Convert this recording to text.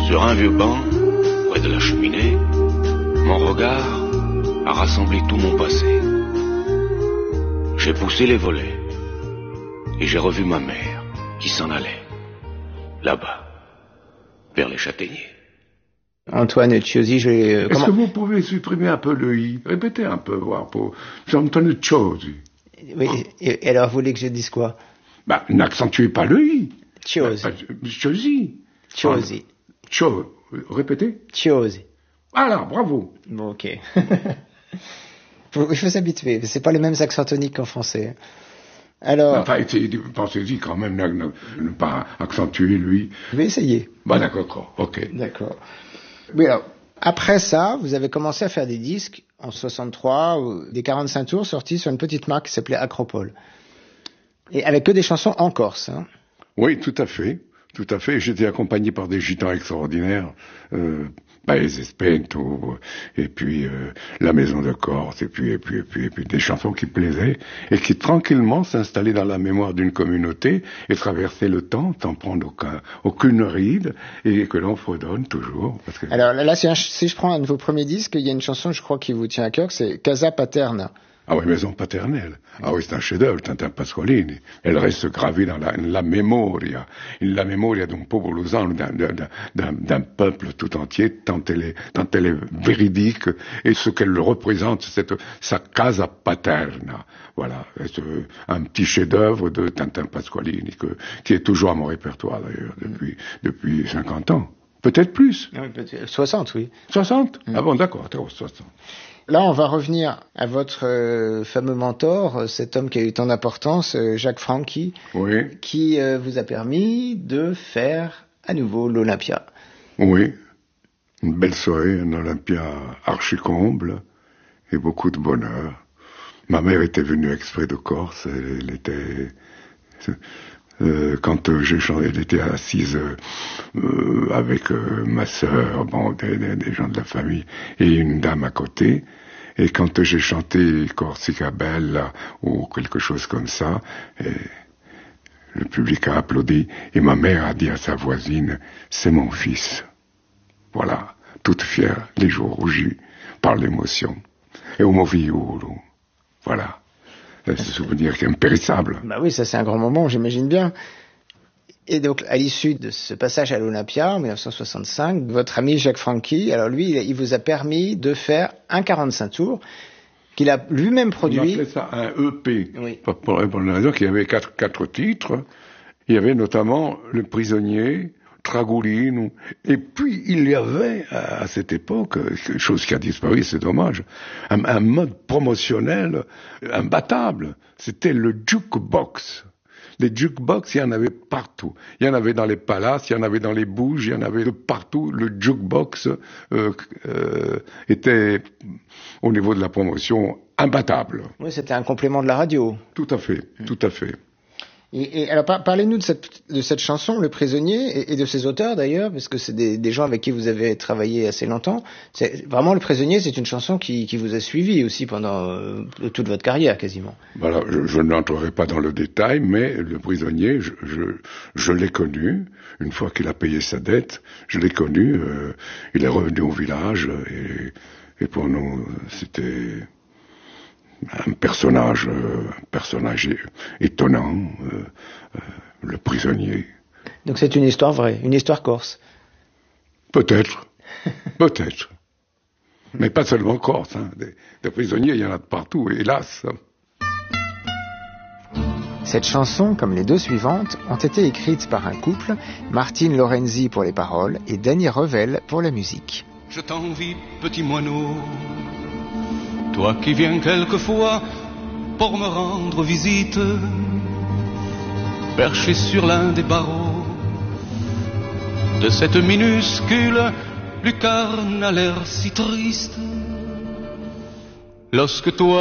Sur un vieux banc, près de la cheminée, mon regard a rassemblé tout mon passé. J'ai poussé les volets et j'ai revu ma mère qui s'en allait, là-bas, vers les châtaigniers. Antoine Ciosi, Est-ce que vous pouvez supprimer un peu le i? Répétez un peu, voir pour Antoine Ciosi. Oui, et alors vous voulez que je dise quoi? N'accentuez pas le i. Ciosi. Ciosi. Ciosi. Répétez. Ciosi. Ah là, bravo. Bon, ok. Il faut s'habituer, c'est pas les mêmes accents toniques qu'en français. Alors... Enfin, pensez-y quand même, ne pas accentuer lui. Je vais essayer. D'accord, ok. D'accord. Oui, alors, après ça, vous avez commencé à faire des disques en 63, des 45 tours sortis sur une petite marque qui s'appelait Acropole. Et avec que des chansons en Corse, hein. Oui, tout à fait. J'étais accompagné par des gitans extraordinaires, les Espento, et puis la Maison de Corse, et puis des chansons qui plaisaient, et qui tranquillement s'installaient dans la mémoire d'une communauté, et traversaient le temps, sans prendre aucune ride, et que l'on fredonne toujours. Parce que... Alors là, si je prends un de vos premiers disques, il y a une chanson, je crois, qui vous tient à cœur, c'est Casa Paterna. Ah oui, Maison paternelle. Ah oui, c'est un chef-d'œuvre, Tintin Pasqualini. Elle reste gravée dans la memoria d'un popolo, d'un peuple tout entier, tant elle est véridique, et ce qu'elle représente, sa casa paterna. Voilà, c'est un petit chef-d'œuvre de Tintin Pasqualini, qui est toujours à mon répertoire d'ailleurs, depuis 50 ans. Peut-être plus. Oui, peut-être 60, oui. 60? Ah bon, d'accord, 60. Là, on va revenir à votre fameux mentor, cet homme qui a eu tant d'importance, Jacques Franchi, oui. Qui vous a permis de faire à nouveau l'Olympia. Oui, une belle soirée, un Olympia archi-comble et beaucoup de bonheur. Ma mère était venue exprès de Corse, elle était... quand j'ai chanté, elle était assise avec ma sœur, des gens de la famille, et une dame à côté. Et quand j'ai chanté Corsica Bella ou quelque chose comme ça, le public a applaudi et ma mère a dit à sa voisine, c'est mon fils. Voilà, toute fière, les joues rougies par l'émotion. Et au moviolo, voilà. C'est un souvenir qui est impérissable. Bah oui, ça c'est un grand moment, j'imagine bien. Et donc, à l'issue de ce passage à l'Olympia, en 1965, votre ami Jacques Franchi, alors lui, il vous a permis de faire un 45 tours, qu'il a lui-même produit. On appelait ça un EP. Oui. Pour la raison qu'il y avait quatre titres. Il y avait notamment Le Prisonnier, Tragoulino, et puis il y avait, à cette époque, quelque chose qui a disparu, c'est dommage, un mode promotionnel imbattable. C'était le jukebox. Les jukebox, il y en avait partout. Il y en avait dans les palaces, il y en avait dans les bouges, il y en avait de partout. Le jukebox était, au niveau de la promotion, imbattable. Oui, c'était un complément de la radio. Tout à fait, tout à fait. Et alors, parlez-nous de cette chanson, Le Prisonnier, et de ses auteurs d'ailleurs, parce que c'est des gens avec qui vous avez travaillé assez longtemps. Vraiment, Le Prisonnier, c'est une chanson qui vous a suivi aussi pendant toute votre carrière, quasiment. Voilà, je n'entrerai pas dans le détail, mais Le Prisonnier, je l'ai connu, une fois qu'il a payé sa dette, je l'ai connu, il est revenu au village, et pour nous, c'était... un personnage étonnant, le prisonnier. Donc c'est une histoire vraie, une histoire corse. Peut-être. Mais pas seulement corse, hein. Des prisonniers, il y en a de partout, hélas. Cette chanson, comme les deux suivantes, ont été écrites par un couple, Martine Lorenzi pour les paroles et Danny Revel pour la musique. Je t'envie, petit moineau, toi qui viens quelquefois pour me rendre visite, perché sur l'un des barreaux de cette minuscule lucarne à l'air si triste. Lorsque toi